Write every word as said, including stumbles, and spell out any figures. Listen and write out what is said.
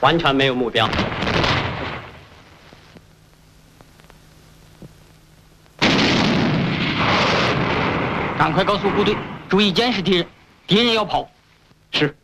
完全没有目标。 赶快告诉部队，注意监视敌人，敌人要跑。 是。